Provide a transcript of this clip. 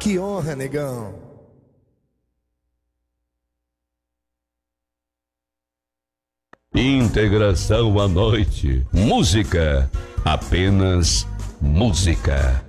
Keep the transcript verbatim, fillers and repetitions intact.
Que honra, negão. Integração à noite. Música. Apenas música.